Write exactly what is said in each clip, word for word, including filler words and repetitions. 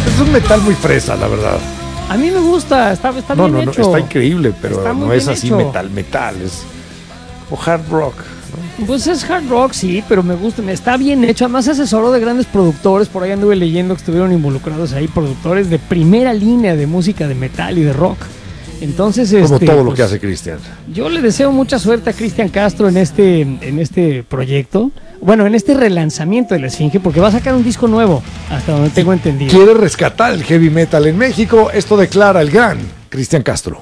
Es un metal muy fresa, la verdad. A mí me gusta, está, está no, bien no, no, hecho. está increíble, pero Está muy no es bien así hecho. metal, metal, es o hard rock, ¿no? Pues es hard rock, sí, pero me gusta, está bien hecho. Además se asesoró de grandes productores, por ahí anduve leyendo que estuvieron involucrados ahí, productores de primera línea de música de metal y de rock. Entonces, Como este, todo lo pues, que hace Cristian. yo le deseo mucha suerte a Cristian Castro en este, en este proyecto. Bueno, en este relanzamiento de La Esfinge, porque va a sacar un disco nuevo, hasta donde tengo entendido. Quiere rescatar el heavy metal en México. Esto declara el gran Cristian Castro.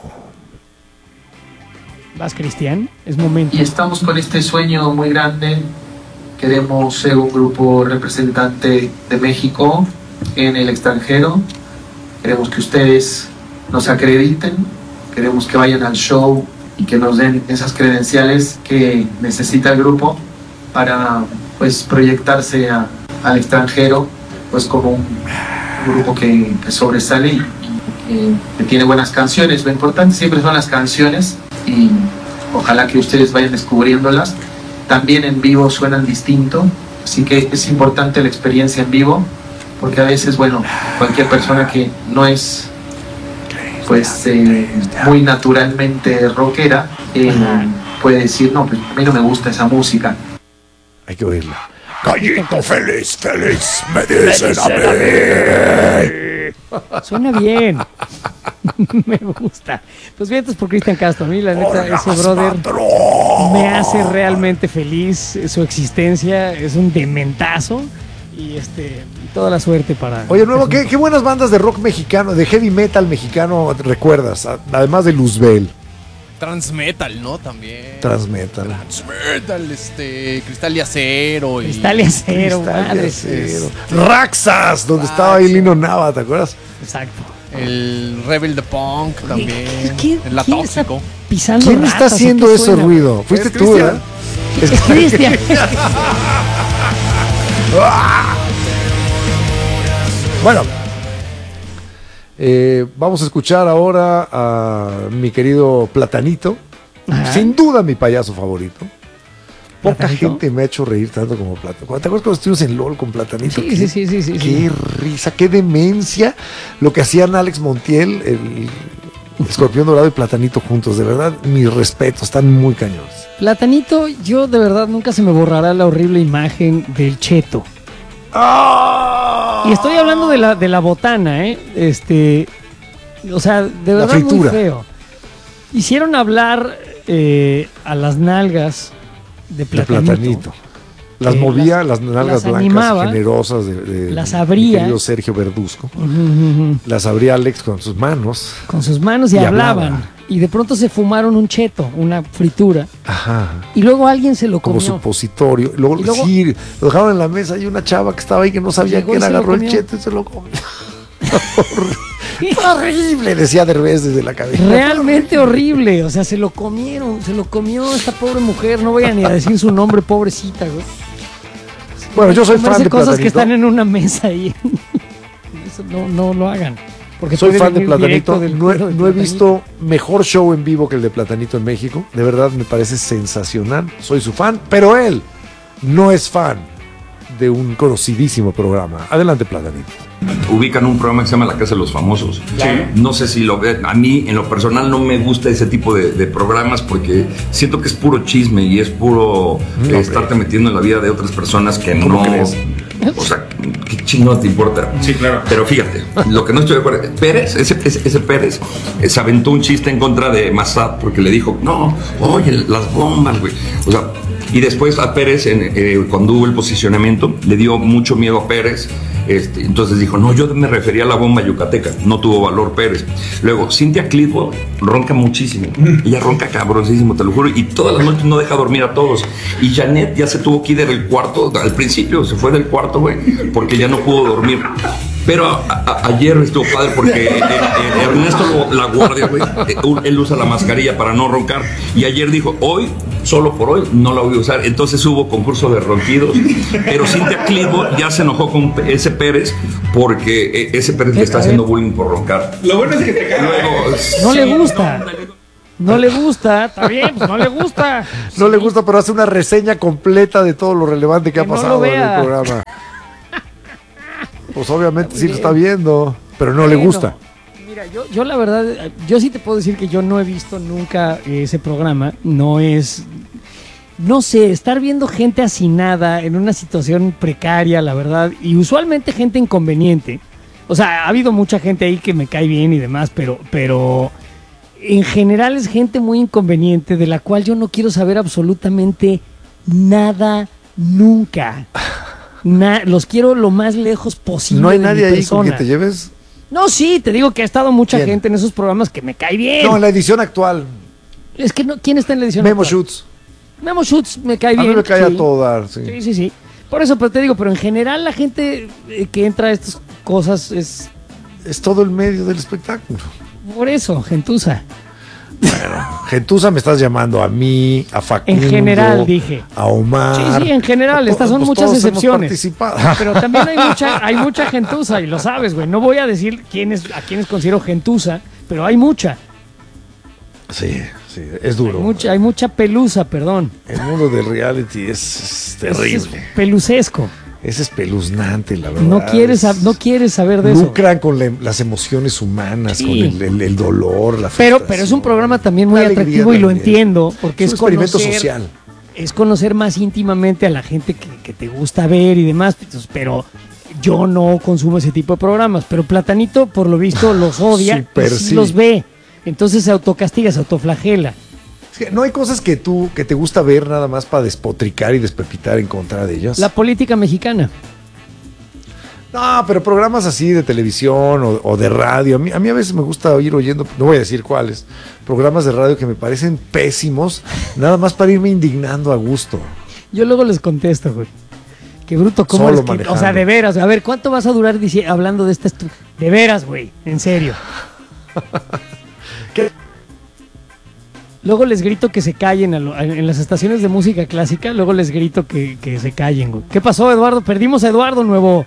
¿Vas, Cristian? Es momento. Y estamos con este sueño muy grande. Queremos ser un grupo representante de México en el extranjero. Queremos que ustedes nos acrediten. Queremos que vayan al show y que nos den esas credenciales que necesita el grupo para, pues, proyectarse a, al extranjero, pues, como un, un grupo que, que sobresale y, y que tiene buenas canciones. Lo importante siempre son las canciones y ojalá que ustedes vayan descubriéndolas. También en vivo suenan distinto, así que es importante la experiencia en vivo, porque a veces, bueno, cualquier persona que no es pues eh, muy naturalmente rockera eh, puede decir, no, pues a mí no me gusta esa música. Hay que oírla. Gallito feliz, feliz, me dicen a mí. Suena bien. Me gusta. Pues bien, entonces por Cristian Castro. A mí, la neta, ese brother me hace realmente feliz. Su existencia es un dementazo. Y este, toda la suerte para. Oye, nuevo, ¿qué, qué buenas bandas de rock mexicano, de heavy metal mexicano recuerdas? Además de Luzbel. Transmetal, ¿no? También. Transmetal. Transmetal, este. Cristal y Acero. Y... Cristal y Acero, Cristal y madre. Acero. Raxas, donde estaba ahí Lino Nava, ¿te acuerdas? Exacto. El Rebel de Punk también. ¿Quién, el La quién Tóxico. está pisando ¿Quién ratas? está haciendo ¿Qué ese suena? ruido? ¿Fuiste Es tú, Cristian. ¿verdad? Es Cristian. Bueno, eh, vamos a escuchar ahora a mi querido Platanito. Ajá. Sin duda mi payaso favorito. Poca ¿Platanito? gente me ha hecho reír tanto como Platanito. ¿Te acuerdas cuando estuvimos en LOL con Platanito? Sí, ¿Qué, sí, sí, sí, sí, qué sí. risa, qué demencia lo que hacían Alex Montiel, el Escorpión Dorado y Platanito juntos. De verdad, mis respetos, están muy cañones. Platanito, yo de verdad nunca se me borrará la horrible imagen del cheto. ¡Ah! Y estoy hablando de la, de la botana, ¿eh? Este, o sea, de verdad muy fritura. feo. Hicieron hablar eh, a las nalgas de De Platanito. Platanito. Las Eh, movía, las- las, nalgas las blancas, animaba, generosas de, de las mi abría. querido Sergio Verduzco. Ujú, ujú. Las abría Alex con sus manos. Con sus manos y, Y hablaban. hablaba. Y de pronto se fumaron un cheto, una fritura. Ajá. Y luego alguien se lo Como comió. supositorio. Luego, Y luego- sí, lo dejaron en la mesa y una chava que estaba ahí que no sabía Llegó que y era, se lo agarró el comió. cheto y se lo comió. Horrible, decía Derbez desde la cabeza. Realmente horrible, o sea, se lo comieron, se lo comió esta pobre mujer, no voy a ni a decir su nombre, pobrecita, güey. Bueno, yo soy fan Comerse de cosas Platanito. que están en una mesa ahí. Eso no, no lo hagan. Porque Soy puede fan de venir Platanito. directo del No he, cuero de no he Platanito. visto mejor show en vivo que el de Platanito en México. De verdad me parece sensacional. Soy su fan, pero él no es fan de un conocidísimo programa. Adelante, Platanito. Ubican un programa que se llama La Casa de los Famosos. No sé si lo ven. A mí, en lo personal, no me gusta ese tipo de, de programas porque siento que es puro chisme y es puro No, eh, estarte metiendo en la vida de otras personas que ¿Cómo no. crees? O sea, ¿qué chingón te importa? Sí, claro. Pero fíjate, lo que no estoy de acuerdo. Pérez, ese, ese, ese Pérez, eh, se aventó un chiste en contra de Massad porque le dijo, no, oye, las bombas, güey. O sea. Y después a Pérez, en, eh, cuando hubo el posicionamiento, le dio mucho miedo a Pérez. Este, entonces dijo, no, yo me refería a la bomba yucateca. No tuvo valor Pérez. Luego, Cynthia Clitbo ronca muchísimo. Ella ronca cabroncísimo, te lo juro. Y todas las noches no deja dormir a todos. Y Janet ya se tuvo que ir del cuarto. Al principio se fue del cuarto, güey, porque ya no pudo dormir. Pero a, a, ayer estuvo padre porque eh, eh, Ernesto La Guardia, güey, eh, él usa la mascarilla para no roncar. Y ayer dijo, hoy, solo por hoy, no la voy a usar. Entonces hubo concurso de ronquidos. Pero Cynthia Clitbo ya se enojó con ese Pérez porque eh, ese Pérez le está haciendo bullying por roncar. Lo bueno es que te cae. Luego, No sí, le gusta. No le gusta, está bien, pues no le gusta. No le gusta, pero hace una reseña completa de todo lo relevante que, Que ha no pasado lo en el vea. programa. Pues obviamente sí lo Bien. está viendo, pero no le Bueno, gusta. Mira, yo, yo la verdad, yo sí te puedo decir que yo no he visto nunca ese programa. No es, no sé, estar viendo gente hacinada en una situación precaria, la verdad, y usualmente gente inconveniente. O sea, ha habido mucha gente ahí que me cae bien y demás, pero, pero en general es gente muy inconveniente de la cual yo no quiero saber absolutamente nada nunca. Na- los quiero lo más lejos posible. ¿No hay de mi nadie ahí persona. con que te lleves? No, sí, te digo que ha estado mucha ¿Quién? gente en esos programas que me cae bien. No, en la edición actual. Es que no, ¿quién está en la edición? Memo actual? Schutz. Memo Schutz me cae A bien. mí me cae sí. a todo dar, sí. Sí, sí, sí. Por eso, pero te digo, pero en general la gente eh, que entra a estas cosas es Es todo el medio del espectáculo. por eso, gentuza. Gentuza me estás llamando a mí, a Facundo. En general, dije. A Omar. Sí, sí, en general, A to- estas son pues muchas todos hemos excepciones. participado. Pero también hay mucha, hay mucha gentuza, y lo sabes, güey. No voy a decir quiénes, a quiénes considero gentuza, pero hay mucha. Sí, sí, es duro. Hay mucha, hay mucha pelusa, perdón. El mundo del reality es, es terrible. Es pelucesco. Es espeluznante, la verdad. No quieres, Es- sab- no quieres saber de eso. Lucran con la- las emociones humanas, Sí. con el, el- el dolor, la Pero, frustración. pero es un programa también muy La alegría atractivo y lo también. entiendo, porque Es es, un experimento conocer, social. es conocer más íntimamente a la gente que, que te gusta ver y demás. Entonces, pero yo no consumo ese tipo de programas. Pero Platanito, por lo visto, los odia Súper y sí sí. los ve. Entonces se autocastiga, se autoflagela. Es que no hay cosas que tú, que te gusta ver nada más para despotricar y despepitar en contra de ellas. La política mexicana. No, pero programas así de televisión o, o de radio. A mí, a mí a veces me gusta ir oyendo, no voy a decir cuáles, programas de radio que me parecen pésimos, nada más para irme indignando a gusto. Yo luego les contesto, güey. Qué bruto, ¿cómo Solo les que- O manejando. sea, de veras. A ver, ¿cuánto vas a durar dici- hablando de esta estu- De veras, güey. En serio. ¿Qué? Luego les grito que se callen a lo- en las estaciones de música clásica. Luego les grito que, que se callen, güey. ¿Qué pasó, Eduardo? Perdimos a Eduardo Nuevo.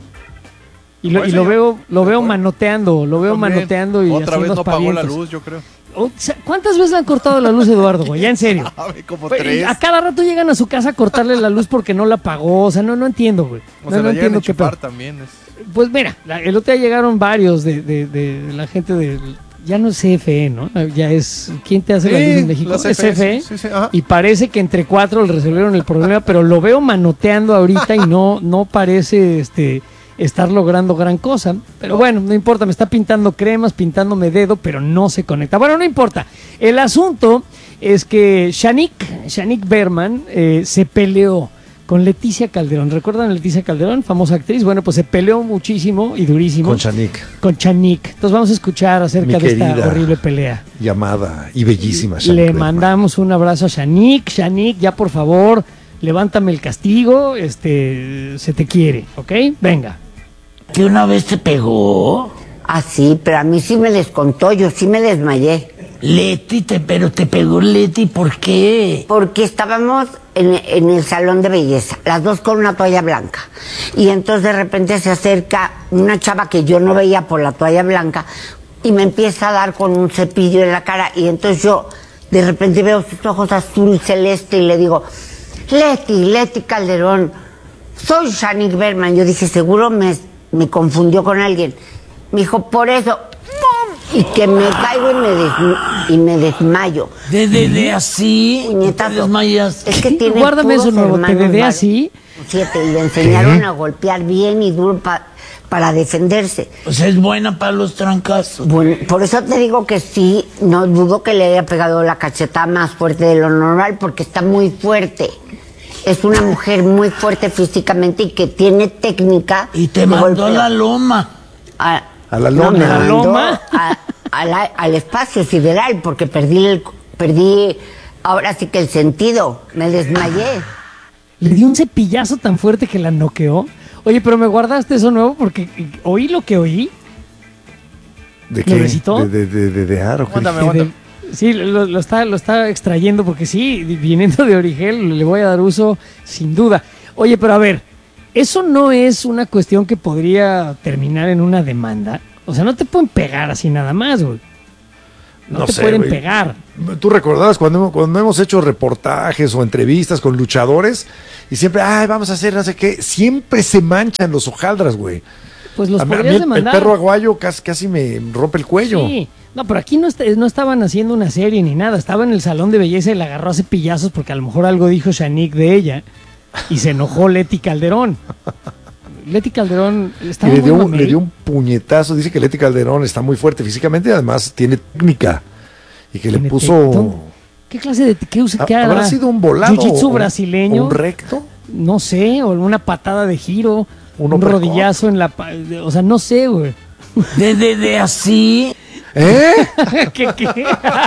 Y lo, Pues, y lo señor. veo, lo veo Pues, manoteando, lo veo También, manoteando y otra vez haciendo no apagó la aspavientos. luz, yo creo. O sea, ¿cuántas veces le han cortado la luz, Eduardo, güey? Ya en serio. Sabe, como Güey, tres. a cada rato llegan a su casa a cortarle la luz porque no la pagó. O sea, no, no entiendo, güey. O No, sea, no la llegan a entiendo qué enchufar pedo. también. es- Pues mira, la- el otro día llegaron varios de, de, de la gente de... Ya no es C F E, ¿no? Ya es... ¿Quién te hace la luz en México? la Es C F E. sí, sí, sí, ajá. Y parece que entre cuatro le resolvieron el problema, pero lo veo manoteando ahorita y no, no parece este, estar logrando gran cosa. Pero bueno, no importa, me está pintando cremas, pintándome dedo, pero no se conecta. Bueno, no importa. El asunto es que Shanique, Shanique Berman eh, se peleó con Leticia Calderón. ¿Recuerdan a Leticia Calderón, famosa actriz? Bueno, pues se peleó muchísimo y durísimo Con Shanique, con Shanique. Entonces vamos a escuchar acerca Mi de esta querida. horrible pelea. llamada y bellísima Le Shanique Berman. mandamos un abrazo a Shanique. Shanique, ya por favor, levántame el castigo. Este, se te quiere, ¿ok? Venga. ¿Que una vez te pegó? Ah, sí, pero a mí sí me les contó, yo sí me desmayé. Leti, te, pero te pegó Leti, ¿por qué? Porque estábamos en, en el salón de belleza, las dos con una toalla blanca. Y entonces de repente se acerca una chava que yo no veía por la toalla blanca y me empieza a dar con un cepillo en la cara. Y entonces yo de repente veo sus ojos azul celeste y le digo, Leti, Leti Calderón, soy Shanique Berman. Yo dije, seguro me, me confundió con alguien. Me dijo, por eso, ¡pum! Y que me caigo y me, des, y me desmayo. ¿De, de, de así? Puñetazo. ¿Te desmayas? Es que tiene Guárdame puros eso nuevo, te hermanos dedé varones. así. Siete, y le enseñaron a golpear bien y duro pa- para defenderse. O sea, es buena para los trancazos. Bueno, por eso te digo que sí, no dudo que le haya pegado la cachetada más fuerte de lo normal, porque está muy fuerte. Es una mujer muy fuerte físicamente y que tiene técnica. Y te de mandó a golpeo. la loma. A, A la no, loma. me ¿A la mandó loma? a- a la- al espacio sideral, porque perdí el, perdí ahora sí que el sentido, me desmayé. Le dio un cepillazo tan fuerte que la noqueó. Oye, pero me guardaste eso nuevo porque oí lo que oí. ¿De ¿Lo qué? recitó? De, de, de, de, de Aro, ¿qué Aguántame, dije? Que aguántame. de- sí, lo, lo está, lo está extrayendo porque sí, viniendo de Origel le voy a dar uso sin duda. Oye, pero a ver, eso no es una cuestión que podría terminar en una demanda. O sea, no te pueden pegar así nada más, güey. No, No te sé, pueden güey. pegar. Tú recordarás cuando, hemos- cuando hemos hecho reportajes o entrevistas con luchadores y siempre, ay, vamos a hacer no sé qué, siempre se manchan los hojaldras, güey. Pues los A mí- a mí podrías el, el demandar. perro aguayo casi, casi me rompe el cuello. Sí, no, pero aquí no, est- no estaban haciendo una serie ni nada, estaba en el salón de belleza y la agarró a cepillazos porque a lo mejor algo dijo Shanique de ella y se enojó Leti Calderón. Leti Calderón Y estaba le muy dio, un, mamey. le dio un puñetazo. Dice que Leti Calderón está muy fuerte físicamente y además tiene técnica. Y que le Tiene puso. tectón. ¿Qué clase de qué usa? ¿Qué ¿Habrá hará? sido un volado? ¿Jiu-jitsu o- brasileño? o ¿Un recto? No sé, o una patada de giro, Un un, uppercut. rodillazo en la... pa- de- O sea, no sé, güey. De, de, de así. ¿Eh? ¿Qué, qué?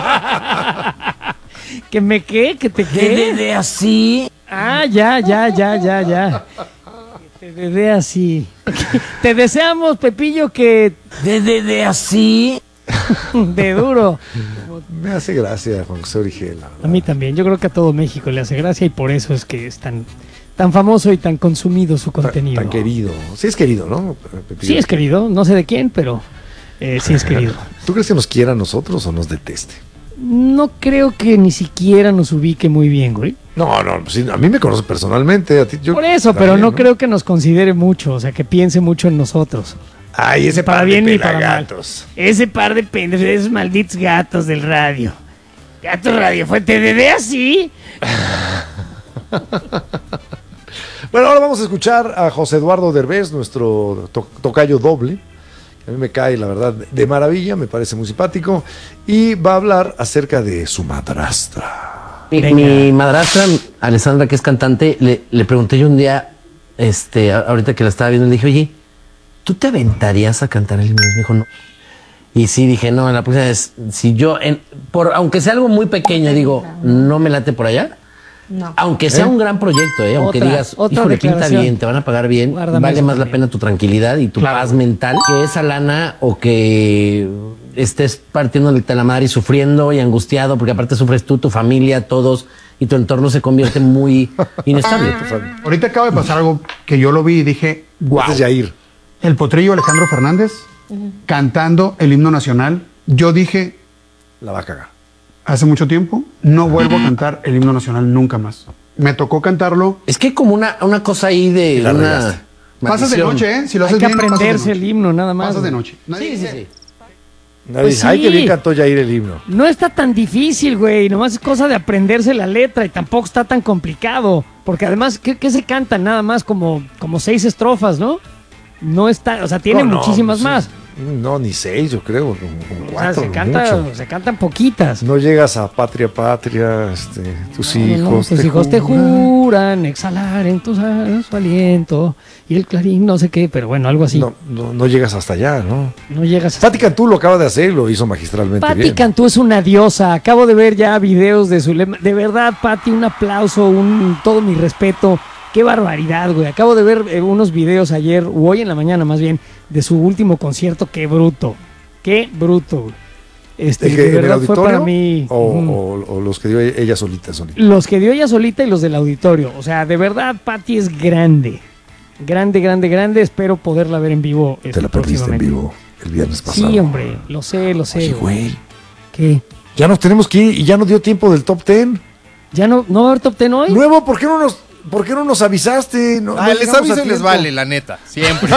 ¿Que me qué? ¿Que te De, qué? de, de así. Ah, ya, ya, ya, ya, ya. Que te dé así. Te deseamos, Pepillo, que De, de, de así. de duro. Me hace gracia Juan José Origel. la A verdad. mí también. Yo creo que a todo México le hace gracia y por eso es que es tan, tan famoso y tan consumido su Tan- contenido. Tan querido. Sí es querido, ¿no? Pepillo? Sí es querido, no sé de quién, pero eh, sí es querido. ¿Tú crees que nos quiera a nosotros o nos deteste? No creo que ni siquiera nos ubique muy bien, güey. No, no, sí, a mí me conoce personalmente. A ti, yo Por eso, pero también, no, creo que nos considere mucho, o sea, que piense mucho en nosotros. Ay, ese Para par bien de y para mal. pelagatos. Ese par de pendejos, esos malditos gatos del radio. Gatos Radio Fuente, ¿de de así? Bueno, ahora vamos a escuchar a José Eduardo Derbez, nuestro to- tocayo doble. A mí me cae, la verdad, de maravilla, me parece muy simpático. Y va a hablar acerca de su madrastra. Mi, Venga. mi madrastra, Alessandra, que es cantante, le, le pregunté yo un día, este, a- ahorita que la estaba viendo, le dije, oye, ¿tú te aventarías a cantar el himno? Me dijo, no. Y sí, dije, no, en la próxima vez, si yo, en, por, aunque sea algo muy pequeño, digo, no me late por allá. No. Aunque sea ¿Eh? un gran proyecto, ¿eh? Aunque Otra- digas, otra híjole, pinta declaración. bien, te van a pagar bien, Guárdame vale eso más la también. pena tu tranquilidad y tu paz mental que esa lana o que estés partiendo de la madre y sufriendo y angustiado, porque aparte sufres tú, tu familia, todos, y tu entorno se convierte muy inestable. Ahorita acaba de pasar algo que yo lo vi y dije, wow. Este es Yair. El potrillo Alejandro Fernández cantando el himno nacional. Yo dije La va a cagar. hace mucho tiempo, no vuelvo a cantar el himno nacional nunca más. Me tocó cantarlo. Es que como una, una cosa ahí de La una regaste. Pasas de maldición. noche, ¿eh? Si lo Hay haces que bien, pasas de aprenderse noche. el himno, nada más. Pasas de güey. noche. Nadie Sí, sí, dice- sí. Nadie Pues dice, ay, sí. que bien cantó Yair el himno. No está tan difícil, güey. Nomás es cosa de aprenderse la letra y tampoco está tan complicado. Porque además, ¿qué, qué se canta? Nada más como, como seis estrofas, ¿no? No está, o sea, tiene No, no, muchísimas pues, más. No, ni seis, yo creo, como, como O sea, cuatro. se, canta, mucho. se cantan poquitas. No llegas a patria, patria, este, tus No, no, hijos. no, tus hijos te juran exhalar en tus alas su aliento y el clarín, no sé qué, pero bueno, algo así. No, No, no, no llegas hasta allá, ¿no? llegas a... Pati Cantú lo acaba de hacer y lo hizo magistralmente Patti bien. Cantú es una diosa. Acabo de ver ya videos de su lema. De verdad, Patti, un aplauso, un todo mi respeto. Qué barbaridad, güey. Acabo de ver eh, unos videos ayer, o hoy en la mañana más bien, de su último concierto. Qué bruto. Qué bruto, güey. Este, ¿El que- de en el verdad fue auditorio? para mí. O, ujú. o- o los que dio ella solita, solita. Los que dio ella solita y los del auditorio. O sea, de verdad, Patti es grande. Grande, grande, grande. Espero poderla ver en vivo. Te este, la perdiste en próximamente. vivo el viernes pasado. Sí, hombre. Lo sé, lo sé. Oye, güey. güey, ¿Qué? ya nos tenemos que ir y ya no dio tiempo del top ten. ¿Ya no, no va a haber top ten hoy? Nuevo, ¿por qué no nos, por qué no nos avisaste? No, Ah, no les llegamos a aviso y les tiempo. vale, la neta. Siempre.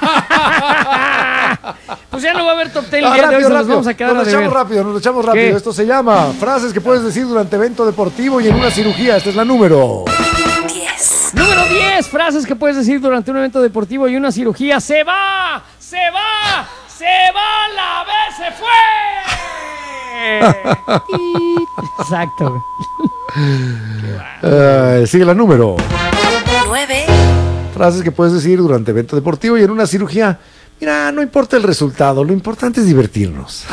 Pues ya no va a haber top ten el Ah, día de hoy, rápido, se los rápido. vamos a quedar Nos a lo echamos deber. rápido, nos lo echamos rápido. ¿Qué? Esto se llama frases que puedes decir durante evento deportivo y en una cirugía. Esta es la número. Número diez, frases que puedes decir durante un evento deportivo y una cirugía. ¡Se va! ¡Se va! ¡Se va! ¡La vez se fue! Exacto. Eh, sigue la número. nueve, Frases que puedes decir durante evento deportivo y en una cirugía. Mira, no importa el resultado, lo importante es divertirnos.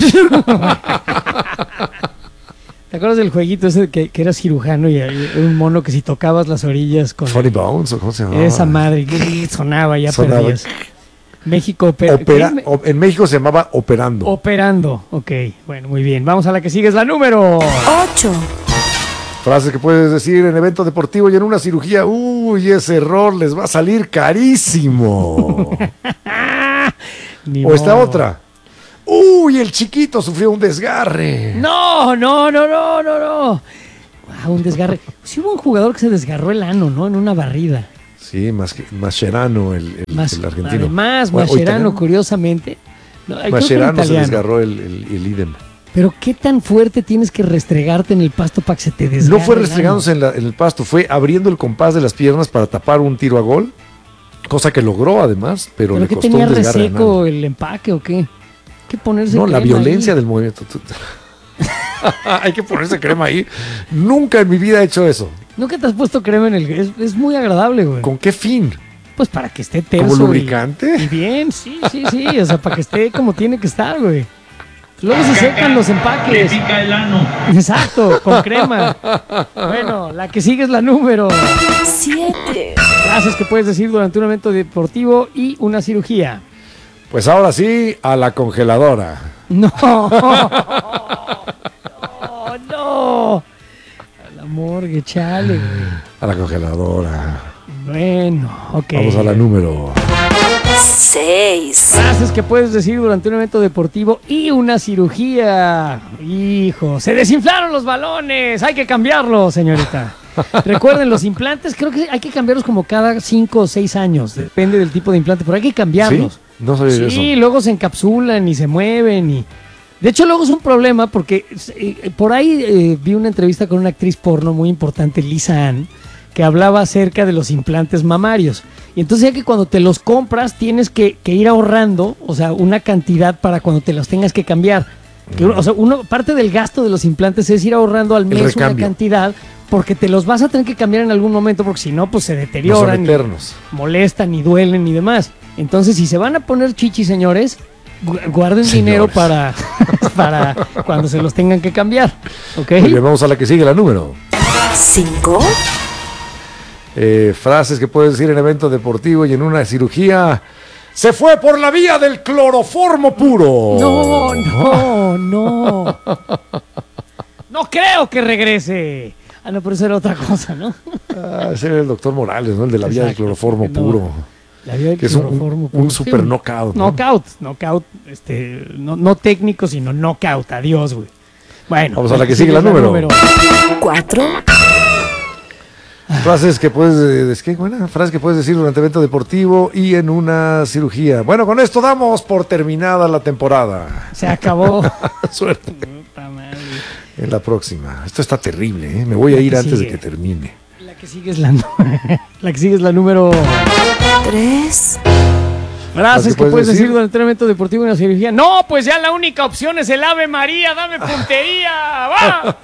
¿Te acuerdas del jueguito ese que, que eras cirujano y hay un mono que si tocabas las orillas con Funny Bones, ¿o cómo se llama? esa madre grrr, sonaba, ya Sonaba. perdías? México opera- Opera- ¿qué? o- en México se llamaba Operando. Operando. Ok, bueno, muy bien. Vamos a la que sigue, es la número. ocho, Frases que puedes decir en evento deportivo y en una cirugía. Uy, ese error les va a salir carísimo. Ni O esta modo. otra. Uy, el chiquito sufrió un desgarre. No, no, no, no, no, no. Wow, un desgarre. Sí hubo un jugador que se desgarró el ano, ¿no? En una barrida. Sí, más Mascherano, el, el, Mas- el argentino. Además, Bueno, o Mascherano, italiano. curiosamente. no, creo que Mascherano se italiano. desgarró el, el, el idem. Pero qué tan fuerte tienes que restregarte en el pasto para que se te desgarre. No fue el ano? restregándose en, la- en el pasto, fue abriendo el compás de las piernas para tapar un tiro a gol, cosa que logró además, pero, ¿Pero le qué costó tenía un desgarre reseco anal. el empaque o qué? Hay que ponerse No, la crema violencia ahí. del movimiento. Hay que ponerse crema ahí. Nunca en mi vida he hecho eso. ¿Nunca te has puesto crema en el...? Es, es muy agradable, güey. ¿Con qué fin? Pues para que esté terso. ¿Como y- lubricante? Y, bien, sí, sí, sí. O sea, para que esté como tiene que estar, güey. Luego se secan los empaques. Le pica el ano. Exacto, con crema. Bueno, la que sigue es la número Siete. frases que puedes decir durante un evento deportivo y una cirugía. Pues ahora sí, a la congeladora. No. No, no. A la morgue, chale, güey. A la congeladora. Bueno, ok. Vamos a la número. Seis. Frases que puedes decir durante un evento deportivo y una cirugía. Hijo, se desinflaron los balones. Hay que cambiarlos, señorita. Recuerden, los implantes creo que hay que cambiarlos como cada cinco o seis años. Depende del tipo de implante, pero hay que cambiarlos. ¿Sí? No sabía de Sí, eso. luego se encapsulan y se mueven y... De hecho, luego es un problema porque eh, por ahí eh, vi una entrevista con una actriz porno muy importante, Lisa Ann, que hablaba acerca de los implantes mamarios. Y entonces ya que cuando te los compras tienes que, que ir ahorrando, o sea, una cantidad para cuando te los tengas que cambiar. Que uno- o sea, uno, parte del gasto de los implantes es ir ahorrando al mes una recambio. cantidad porque te los vas a tener que cambiar en algún momento porque si no, pues se No son deterioran, y eternos. molestan y duelen y demás. Entonces, si se van a poner chichis, señores, gu- guarden Señores. dinero para, para cuando se los tengan que cambiar. ¿Ok? Muy bien, vamos a la que sigue, la número. Cinco. Eh, frases que puedes decir en evento deportivo y en una cirugía. Se fue por la vía del cloroformo puro. No, no, no. No creo que regrese. Ah, no, pero eso era otra cosa, ¿no? Ah, ese era el doctor Morales, ¿no? El de la vía del Exacto, cloroformo no. puro. La vía del Que es un, cloroformo un, puro. un Sí, super knockout. ¿no? Knockout, knockout, este, no, no técnico, sino knockout. Adiós, güey. Bueno. Vamos a la que sigue, la número. Cuatro. Frases que puedes eh, es que, bueno, frases que puedes decir durante evento deportivo y en una cirugía. Bueno, con esto damos por terminada la temporada. Se acabó. Suerte Puta madre. en la próxima. Esto está terrible, ¿eh? Me voy a La ir que antes sigue. de que termine. La que sigue es la, nu- la que sigue es la número. Tres. Frases que puedes decir decir? durante un evento deportivo y una cirugía. No, pues ya la única opción es el Ave María, dame puntería. ¡Va!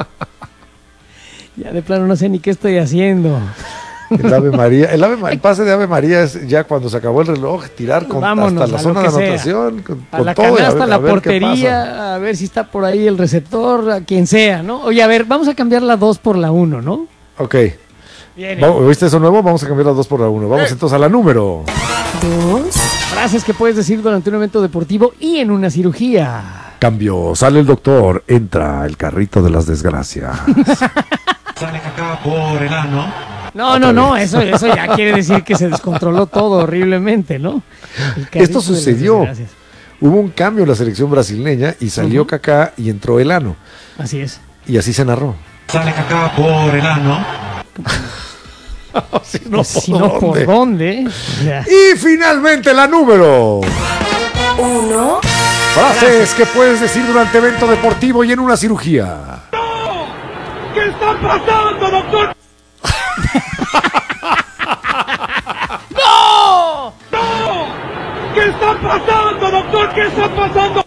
Ya de plano no sé ni qué estoy haciendo. El Ave María, el, Ave Ma- el pase de Ave María es ya cuando se acabó el reloj, tirar con, Vámonos hasta la a zona lo de que sea. anotación, con, A con la todo, y a canasta, ver- a a la ver qué pasa. portería, a ver si está por ahí el receptor, a quien sea, ¿no? Oye, a ver, vamos a cambiar la dos por la uno, ¿no? Ok. Bien. Vamos, ¿viste eso nuevo? Vamos a cambiar las dos por la uno. Vamos entonces a la número. Dos. Frases que puedes decir durante un evento deportivo y en una cirugía. Cambio, sale el doctor, entra el carrito de las desgracias. Sale caca por el ano. No, no, no, eso, eso ya quiere decir que se descontroló todo horriblemente, ¿no? El carrito Esto de las sucedió. desgracias. Hubo un cambio en la selección brasileña y salió Ujú. Kaká y entró el ano. Así es. Y así se narró. Sale caca por el ano. Si Pues, si no, ¿por dónde? O sea, Y finalmente la número. Uno. Frases que puedes decir durante evento deportivo y en una cirugía. ¿Qué está pasando, doctor? ¡No! ¿Qué está pasando, doctor? ¿Qué está pasando?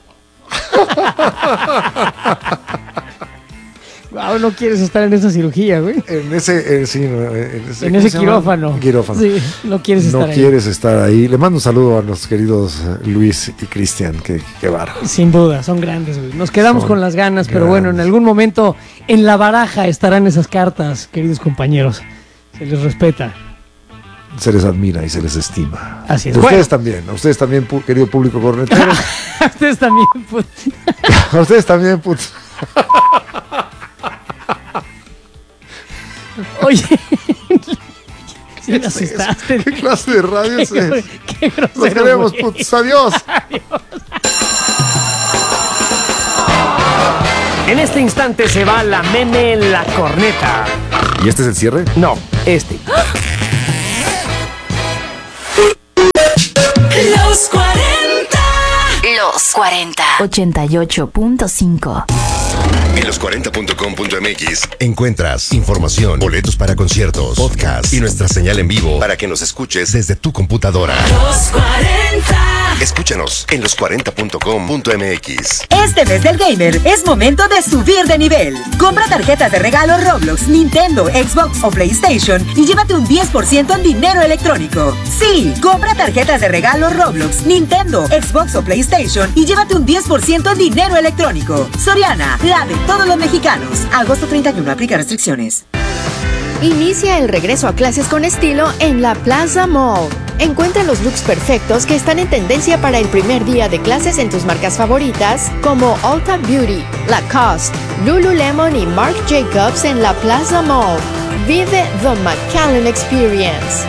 Wow, no quieres estar en esa cirugía, güey. En ese, eh, sí, no, en ese, En ¿cómo ese se llama? quirófano. Quirófano. Sí, no quieres estar No ahí. quieres estar ahí. Le mando un saludo a los queridos eh, Luis y Cristian. Qué, qué bárbaro. Sin duda, son grandes, güey. Nos quedamos Son con las ganas, pero bueno, en grandes. algún momento en la baraja estarán esas cartas, queridos compañeros. Se les respeta. Se les admira y se les estima. Así es. A ustedes Bueno. también, a ustedes también, pu- querido público cornetero. Ustedes también, pues. A ustedes también, put. Oye, sí me asustaste. ¿Qué clase de radio es? Qué, qué grosero, Los queremos, güey. putos. Adiós. En este instante se va la meme en la corneta. ¿Y este es el cierre? No, este. Los cuarenta. ochenta y ocho punto cinco. En los cuarenta punto com punto m x encuentras información, boletos para conciertos, podcast y nuestra señal en vivo para que nos escuches desde tu computadora. Los cuarenta. Escúchanos en los cuarenta punto com punto m x. Este mes del gamer es momento de subir de nivel. Compra tarjetas de regalo Roblox, Nintendo, Xbox o PlayStation y llévate un diez por ciento en dinero electrónico. Sí, compra tarjetas de regalo Roblox, Nintendo, Xbox o PlayStation y llévate un diez por ciento en dinero electrónico. Soriana, la de todos los mexicanos. Agosto treinta y uno, aplica restricciones. Inicia el regreso a clases con estilo en la Plaza Mall. Encuentra los looks perfectos que están en tendencia para el primer día de clases en tus marcas favoritas como Ulta Beauty, Lacoste, Lululemon y Marc Jacobs en la Plaza Mall. Vive the McAllen Experience.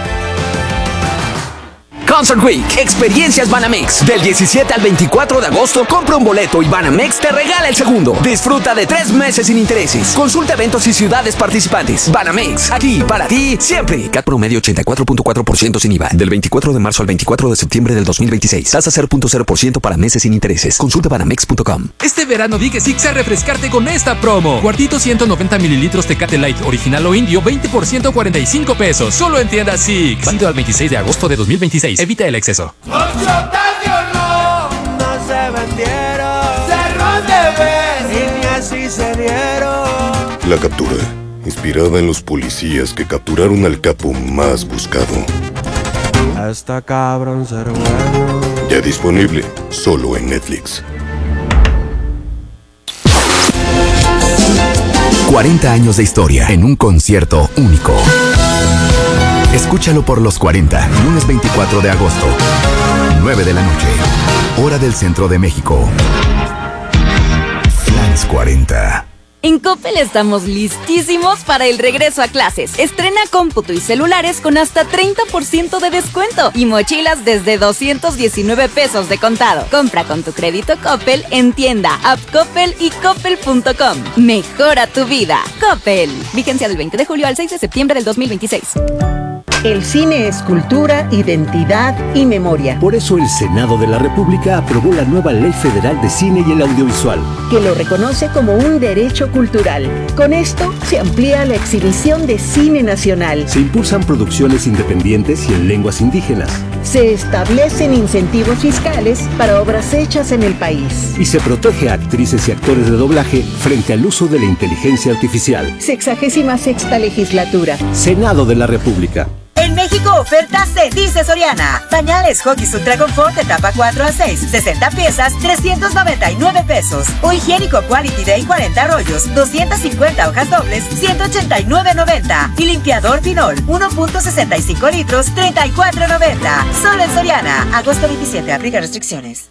Concert Week, Experiencias Banamex. Del diecisiete al veinticuatro de agosto, compra un boleto y Banamex te regala el segundo. Disfruta de tres meses sin intereses. Consulta eventos y ciudades participantes. Banamex, aquí para ti siempre. C A T promedio ochenta y cuatro punto cuatro por ciento sin I V A. Del veinticuatro de marzo al veinticuatro de septiembre del dos mil veintiséis. Tasa cero punto cero por ciento para meses sin intereses. Consulta banamex punto com. Este verano di que Six a refrescarte con esta promo. Cuartito ciento noventa mililitros Tecate Light original o indio, veinte por ciento, cuarenta y cinco pesos. Solo en tiendas Six. Válido al veintiséis de agosto de dos mil veintiséis. Evita el exceso. No se vendieron, cerró de vez y ni así se dieron. La captura, inspirada en los policías que capturaron al capo más buscado. Hasta cabrón ser bueno. Ya disponible, solo en Netflix. cuarenta años de historia en un concierto único. Escúchalo por los cuarenta, lunes veinticuatro de agosto, nueve de la noche, hora del centro de México. Flans cuarenta. En Coppel estamos listísimos para el regreso a clases. Estrena cómputo y celulares con hasta treinta por ciento de descuento y mochilas desde doscientos diecinueve pesos de contado. Compra con tu crédito Coppel en tienda, app Coppel y coppel punto com. Mejora tu vida. Coppel. Vigencia del veinte de julio al seis de septiembre del dos mil veintiséis. El cine es cultura, identidad y memoria. Por eso el Senado de la República aprobó la nueva Ley Federal de Cine y el Audiovisual, que lo reconoce como un derecho cultural. Con esto se amplía la exhibición de cine nacional. Se impulsan producciones independientes y en lenguas indígenas. Se establecen incentivos fiscales para obras hechas en el país. Y se protege a actrices y actores de doblaje frente al uso de la inteligencia artificial. Sexagésima sexta legislatura. Senado de la República. En México, oferta se dice Soriana. Pañales Huggies Ultra Confort de etapa cuatro a seis, sesenta piezas, trescientos noventa y nueve pesos. O higiénico Quality Day cuarenta rollos, doscientas cincuenta hojas dobles, ciento ochenta y nueve noventa. Y limpiador Pinol, uno punto sesenta y cinco litros, treinta y cuatro noventa. Solo en Soriana. Agosto veintisiete, aplica restricciones.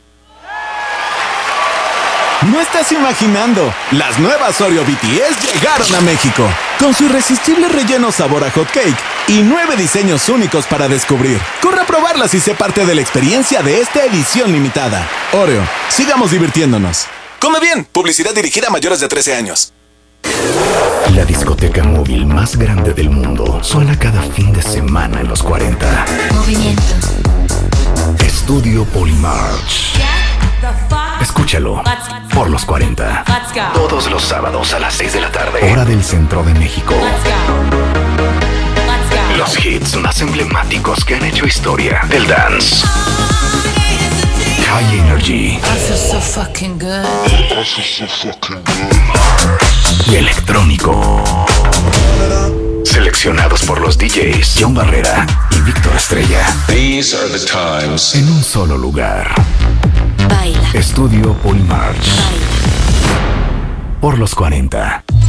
No estás imaginando, las nuevas Oreo B T S llegaron a México, con su irresistible relleno sabor a hot cake y nueve diseños únicos para descubrir. Corre a probarlas y sé parte de la experiencia de esta edición limitada. Oreo, sigamos divirtiéndonos. Come bien, publicidad dirigida a mayores de trece años. La discoteca móvil más grande del mundo suena cada fin de semana en los cuarenta. Movimiento. Estudio Polymarch. Escúchalo por los cuarenta. Todos los sábados a las seis de la tarde. Hora del centro de México. Los hits más emblemáticos que han hecho historia del dance. High Energy. Y electrónico. Seleccionados por los D Js John Barrera y Víctor Estrella. These are the times. En un solo lugar. Baila. Estudio Polymarch. Por los cuarenta.